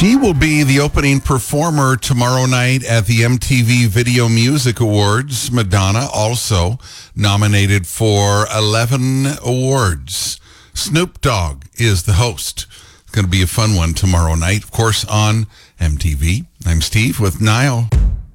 She will be the opening performer tomorrow night at the MTV Video Music Awards. Madonna also nominated for 11 awards. Snoop Dogg is the host. It's going to be a fun one tomorrow night, of course, on MTV. I'm Steve with Niall.